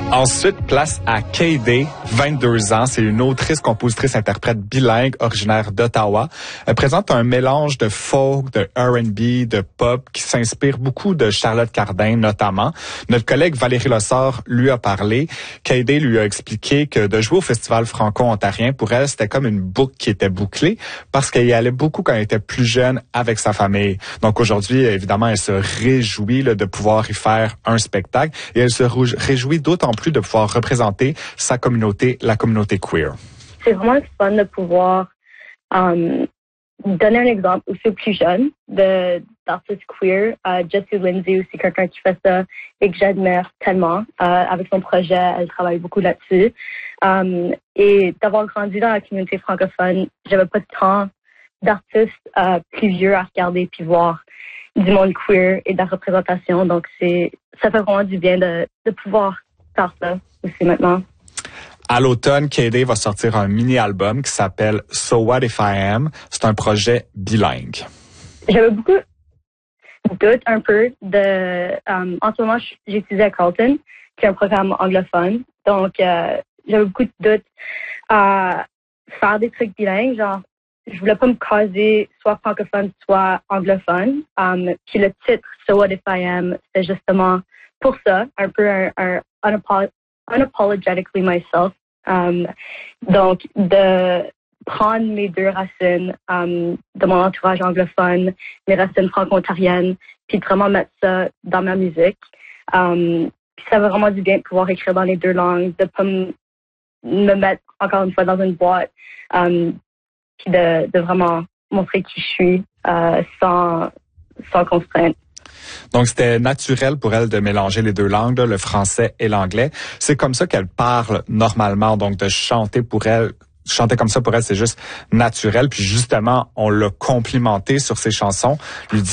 Ensuite, place à Kay-Day, 22 ans. C'est une autrice, compositrice, interprète bilingue, originaire d'Ottawa. Elle présente un mélange de folk, de R&B, de pop, qui s'inspire beaucoup de Charlotte Cardin, notamment. Notre collègue Valérie Lessard lui a parlé. Kay-Day lui a expliqué que de jouer au Festival franco-ontarien, pour elle, c'était comme une boucle qui était bouclée, parce qu'elle y allait beaucoup quand elle était plus jeune avec sa famille. Donc aujourd'hui, évidemment, elle se réjouit de pouvoir y faire un spectacle, et elle se réjouit d'autant plus de pouvoir représenter sa communauté, la communauté queer. C'est vraiment le fun de pouvoir donner un exemple aussi aux plus jeunes d'artistes queer. Jessie Lindsay aussi, quelqu'un qui fait ça et que j'admire tellement. Avec son projet, elle travaille beaucoup là-dessus. Et d'avoir grandi dans la communauté francophone, j'avais pas de temps d'artistes plus vieux à regarder puis voir du monde queer et de la représentation. Donc ça fait vraiment du bien de pouvoir faire ça aussi maintenant. À l'automne, Kay-Day va sortir un mini-album qui s'appelle So What If I Am. C'est un projet bilingue. J'avais beaucoup de doutes un peu en ce moment, j'étudie à Carleton, qui est un programme anglophone. Donc, j'avais beaucoup de doutes à faire des trucs bilingues. Genre, je voulais pas me caser soit francophone, soit anglophone. Puis le titre, So What If I Am, c'est justement pour ça, un peu un unapologetically myself. Donc, de prendre mes deux racines de mon entourage anglophone, mes racines franco-ontariennes, puis de vraiment mettre ça dans ma musique. Puis ça va vraiment du bien de pouvoir écrire dans les deux langues, de pas me mettre encore une fois dans une boîte, puis de vraiment montrer qui je suis sans contrainte. Donc, c'était naturel pour elle de mélanger les deux langues, le français et l'anglais. C'est comme ça qu'elle parle normalement. Donc, de chanter comme ça pour elle, c'est juste naturel. Puis justement, on l'a complimenté sur ses chansons, lui